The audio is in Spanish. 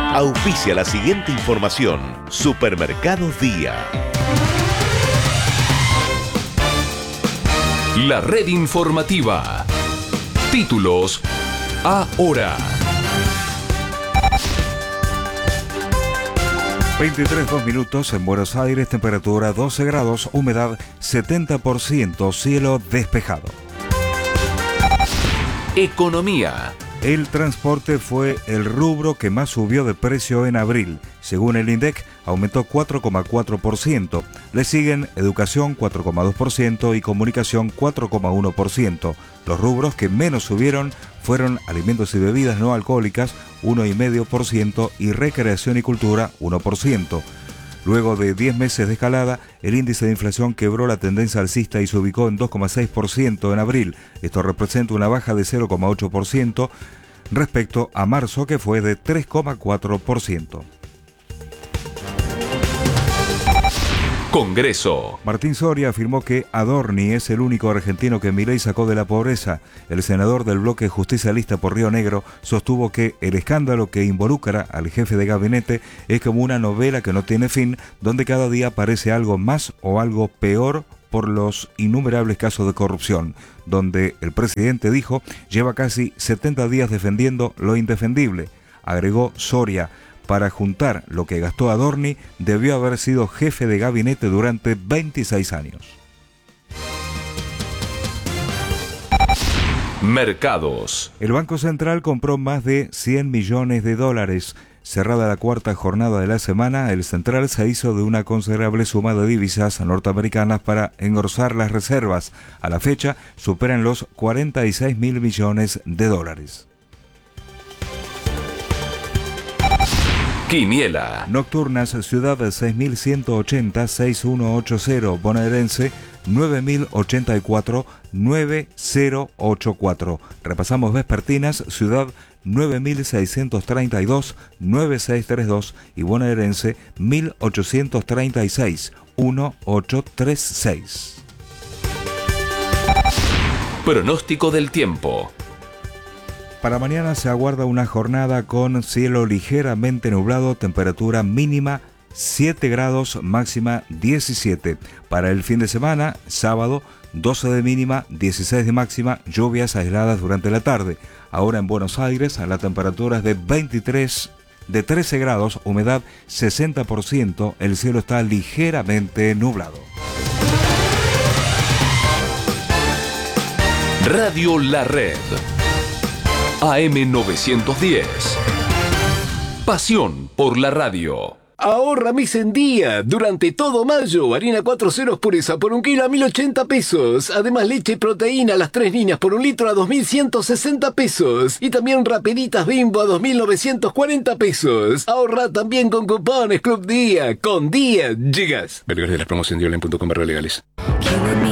Auspicia la siguiente información. Supermercados Día. La red informativa. Títulos ahora. 23:02 en Buenos Aires, temperatura 12 grados, humedad 70%, cielo despejado. Economía. El transporte fue el rubro que más subió de precio en abril. Según el INDEC, aumentó 4,4%. Le siguen educación 4,2% y comunicación 4,1%. Los rubros que menos subieron fueron alimentos y bebidas no alcohólicas 1,5% y recreación y cultura 1%. Luego de 10 meses de escalada, el índice de inflación quebró la tendencia alcista y se ubicó en 2,6% en abril. Esto representa una baja de 0,8% respecto a marzo, que fue de 3,4%. Congreso. Martín Soria afirmó que Adorni es el único argentino que Milei sacó de la pobreza. El senador del bloque justicialista por Río Negro sostuvo que el escándalo que involucra al jefe de gabinete es como una novela que no tiene fin, donde cada día aparece algo más o algo peor por los innumerables casos de corrupción, donde el presidente dijo lleva casi 70 días defendiendo lo indefendible. Agregó Soria: para juntar lo que gastó Adorni, debió haber sido jefe de gabinete durante 26 años. Mercados. El Banco Central compró más de 100 millones de dólares. Cerrada la cuarta jornada de la semana, el Central se hizo de una considerable suma de divisas norteamericanas para engrosar las reservas. A la fecha, superan los 46 mil millones de dólares. Quiniela. Nocturnas, Ciudad 6180-6180, bonaerense 9084-9084. Repasamos vespertinas, Ciudad 9632-9632 y bonaerense 1836-1836. Pronóstico del tiempo. Para mañana se aguarda una jornada con cielo ligeramente nublado, temperatura mínima 7 grados, máxima 17. Para el fin de semana, sábado, 12 de mínima, 16 de máxima, lluvias aisladas durante la tarde. Ahora en Buenos Aires, la temperatura es de 13 grados, humedad 60%, el cielo está ligeramente nublado. Radio La Red. AM910. Pasión por la radio. Ahorra mes en día. Durante todo mayo, harina 4 ceros pureza por 1 kilo a 1.080 pesos. Además, leche y proteína a las 3 líneas por 1 litro a 2.160 pesos. Y también Rapeditas Bimbo a 2.940 pesos. Ahorra también con cupones Club Día. Con Día llegas. Vergas de la promoción de online.com/legales.